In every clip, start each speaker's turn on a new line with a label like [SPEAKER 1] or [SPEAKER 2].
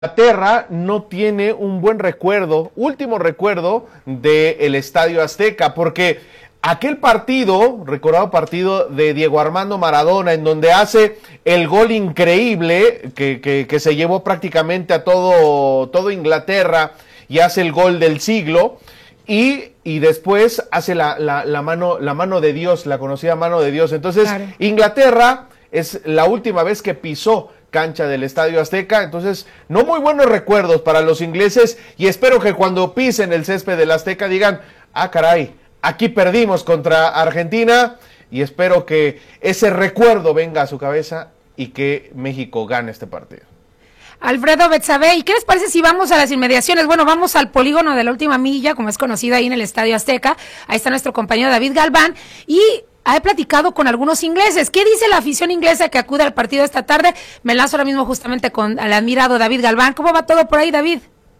[SPEAKER 1] Inglaterra no tiene un buen recuerdo, último recuerdo del Estadio Azteca, porque aquel partido, recordado partido de Diego Armando Maradona, en donde hace el gol increíble que se llevó prácticamente a todo Inglaterra y hace el gol del siglo, y después hace la mano de Dios, la conocida mano de Dios. Entonces, claro, Inglaterra es la última vez que pisó cancha del Estadio Azteca, entonces no muy buenos recuerdos para los ingleses, y espero que cuando pisen el césped del Azteca digan, ah caray, aquí perdimos contra Argentina, y espero que ese recuerdo venga a su cabeza y que México gane este partido.
[SPEAKER 2] Alfredo Betsabe, ¿y qué les parece si vamos a las inmediaciones? Bueno, vamos al polígono de la última milla, como es conocido ahí en el Estadio Azteca. Ahí está nuestro compañero David Galván, y he platicado con algunos ingleses. ¿Qué dice la afición inglesa que acude al partido esta tarde? Me lanzo ahora mismo justamente con el admirado David Galván. ¿Cómo va todo por ahí, David?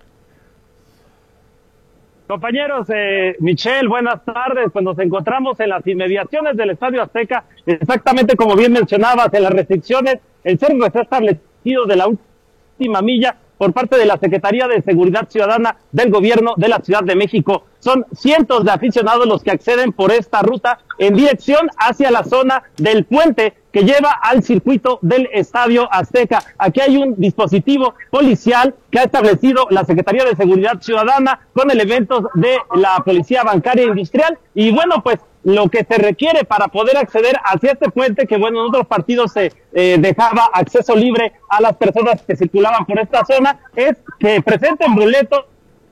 [SPEAKER 3] Compañeros, Michelle, buenas tardes. Pues nos encontramos en las inmediaciones del Estadio Azteca, exactamente como bien mencionabas, en las restricciones, el cerco está establecido de la última milla por parte de la Secretaría de Seguridad Ciudadana del Gobierno de la Ciudad de México. Son cientos de aficionados los que acceden por esta ruta en dirección hacia la zona del puente que lleva al circuito del Estadio Azteca. Aquí hay un dispositivo policial que ha establecido la Secretaría de Seguridad Ciudadana con elementos de la Policía Bancaria Industrial, y bueno, pues lo que se requiere para poder acceder hacia este puente, que bueno, en otros partidos se dejaba acceso libre a las personas que circulaban por esta zona, es que presenten boletos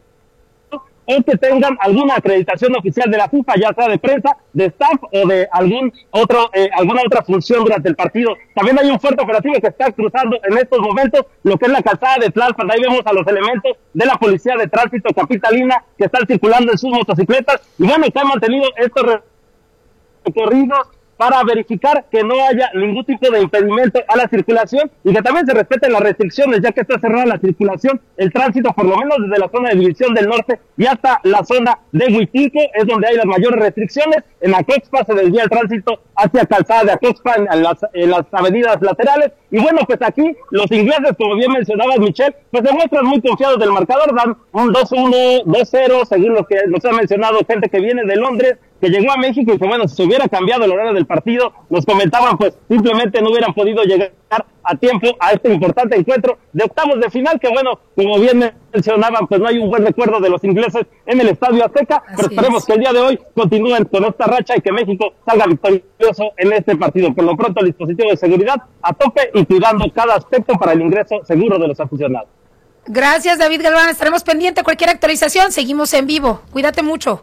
[SPEAKER 3] o que tengan alguna acreditación oficial de la FIFA, ya sea de prensa, de staff o de alguna otra función durante el partido. También hay un fuerte operativo que está cruzando en estos momentos lo que es la calzada de Tlalpan. Ahí vemos a los elementos de la Policía de Tránsito Capitalina que están circulando en sus motocicletas, y bueno, que han mantenido estos recorridos para verificar que no haya ningún tipo de impedimento a la circulación y que también se respeten las restricciones, ya que está cerrada la circulación, el tránsito, por lo menos desde la zona de División del Norte y hasta la zona de Huitilco, es donde hay las mayores restricciones. En Acoxpa se desvía el tránsito hacia Calzada de Acoxpa en las avenidas laterales, y bueno, pues aquí los ingleses, como bien mencionabas, Michelle, pues se muestran muy confiados del marcador, dan un 2-1, 2-0, según lo que nos ha mencionado gente que viene de Londres, que llegó a México, y que bueno, si se hubiera cambiado el horario del partido, nos comentaban, pues simplemente no hubieran podido llegar a tiempo a este importante encuentro de octavos de final, que bueno, como bien mencionaban, pues no hay un buen recuerdo de los ingleses en el Estadio Azteca, pero esperemos que el día de hoy continúen con esta racha y que México salga victorioso en este partido. Por lo pronto, el dispositivo de seguridad a tope y cuidando cada aspecto para el ingreso seguro de los aficionados.
[SPEAKER 2] Gracias, David Galván, estaremos pendientes. Cualquier actualización, seguimos en vivo. Cuídate mucho.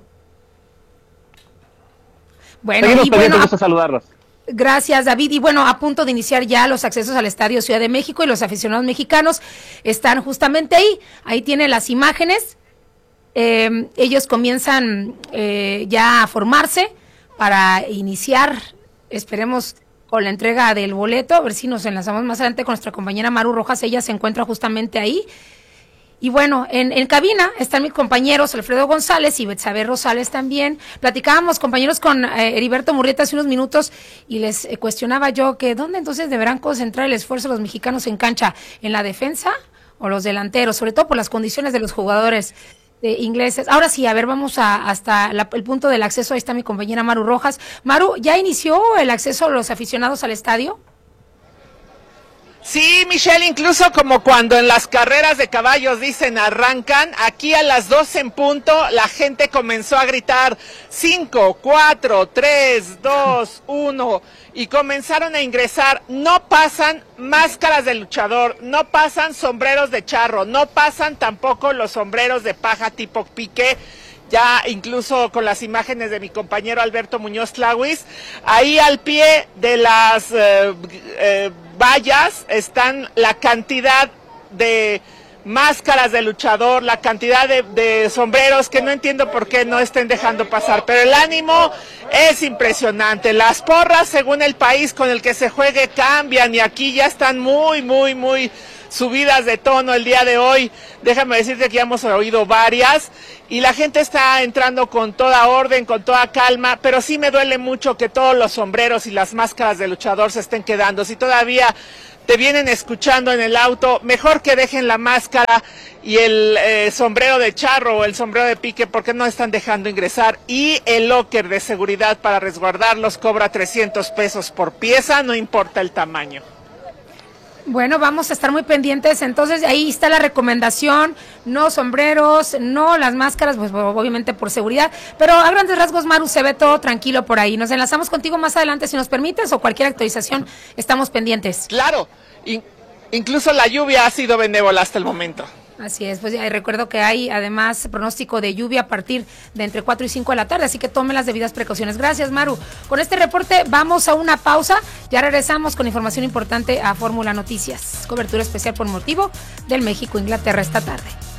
[SPEAKER 2] Bueno,
[SPEAKER 3] seguimos pendientes, gusto saludarlos.
[SPEAKER 2] Gracias, David. Y bueno, a punto de iniciar ya los accesos al Estadio Ciudad de México, y los aficionados mexicanos están justamente ahí. Ahí tienen las imágenes. Ellos comienzan ya a formarse para iniciar, esperemos, con la entrega del boleto. A ver si nos enlazamos más adelante con nuestra compañera Maru Rojas. Ella se encuentra justamente ahí. Y bueno, en cabina están mis compañeros Alfredo González y Betsabe Rosales también. Platicábamos, compañeros, con Heriberto Murrieta hace unos minutos, y les cuestionaba yo que ¿dónde entonces deberán concentrar el esfuerzo los mexicanos en cancha? ¿En la defensa o los delanteros? Sobre todo por las condiciones de los jugadores ingleses. Ahora sí, a ver, vamos hasta el punto del acceso. Ahí está mi compañera Maru Rojas. Maru, ¿ya inició el acceso de los aficionados al estadio?
[SPEAKER 4] Sí, Michelle, incluso como cuando en las carreras de caballos dicen arrancan, aquí a las 12 en punto la gente comenzó a gritar 5, 4, 3, 2, 1 y comenzaron a ingresar. No pasan máscaras de luchador, no pasan sombreros de charro, no pasan tampoco los sombreros de paja tipo pique. Ya incluso con las imágenes de mi compañero Alberto Muñoz Tlahuis, ahí al pie de las vallas están la cantidad de máscaras de luchador, la cantidad de sombreros, que no entiendo por qué no estén dejando pasar, pero el ánimo es impresionante. Las porras, según el país con el que se juegue, cambian, y aquí ya están muy subidas de tono el día de hoy. Déjame decirte que ya hemos oído varias, y la gente está entrando con toda orden, con toda calma, pero sí me duele mucho que todos los sombreros y las máscaras de luchador se estén quedando. Si todavía te vienen escuchando en el auto, mejor que dejen la máscara y el sombrero de charro o el sombrero de pique porque no están dejando ingresar. Y el locker de seguridad para resguardarlos cobra 300 pesos por pieza, no importa el tamaño.
[SPEAKER 2] Bueno, vamos a estar muy pendientes, entonces ahí está la recomendación, no sombreros, no las máscaras, pues obviamente por seguridad, pero a grandes rasgos, Maru, se ve todo tranquilo por ahí. Nos enlazamos contigo más adelante si nos permites, o cualquier actualización, estamos pendientes.
[SPEAKER 4] Claro, incluso la lluvia ha sido benévola hasta el momento.
[SPEAKER 2] Así es, pues ya recuerdo que hay además pronóstico de lluvia a partir de entre 4 y 5 de la tarde, así que tome las debidas precauciones. Gracias, Maru. Con este reporte vamos a una pausa, ya regresamos con información importante a Fórmula Noticias, cobertura especial por motivo del México-Inglaterra esta tarde.